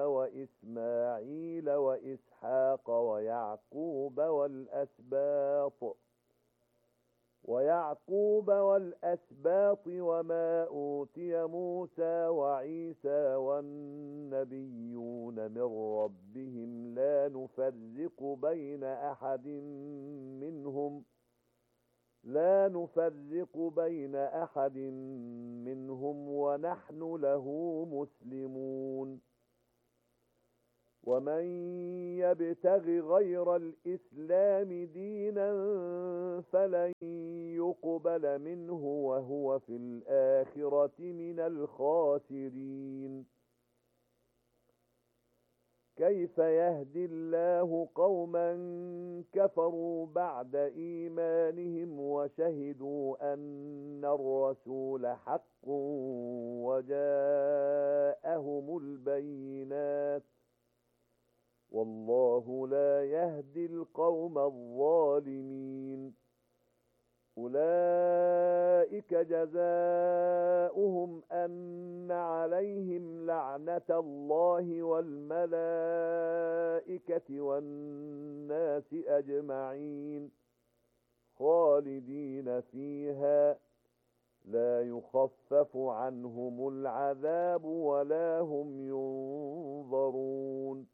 وإسماعيل وإسحاق ويعقوب والأسباط وما أوتي موسى وعيسى والنبيون من ربهم لا نفرق بين أحد منهم ونحن له مسلمون. ومن يبتغ غير الإسلام دينا فلن يقبل منه وهو في الآخرة من الخاسرين. كيف يهدي الله قوما كفروا بعد إيمانهم وشهدوا أن الرسول حق وجاءهم البينات والله لا يهدي القوم الظالمين. أولئك جزاؤهم أن عليهم لعنة الله والملائكة والناس أجمعين خالدين فيها لا يخفف عنهم العذاب ولا هم ينظرون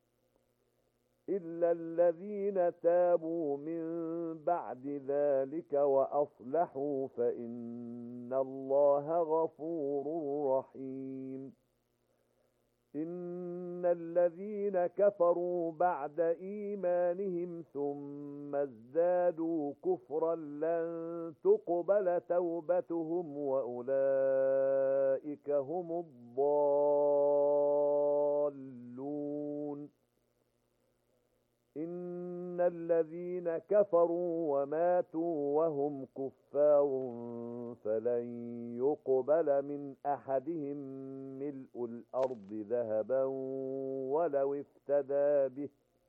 إلا الذين تابوا من بعد ذلك وأصلحوا فإن الله غفور رحيم. إن الذين كفروا بعد إيمانهم ثم ازدادوا كفرا لن تقبل توبتهم وأولئك هم الضالون. إن الذين كفروا وماتوا وهم كفار فلن يقبل من أحدهم ملء الأرض ذهبا ولو افتدى به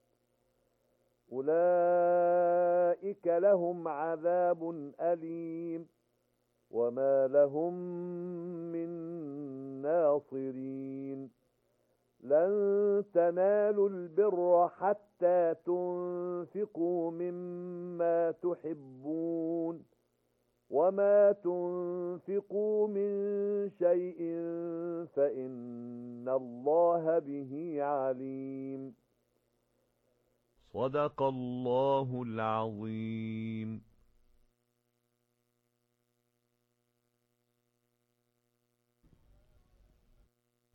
أولئك لهم عذاب أليم وما لهم من ناصرين. لن تنالوا البر حتى تنفقوا مما تحبون وما تنفقوا من شيء فإن الله به عليم. صدق الله العظيم.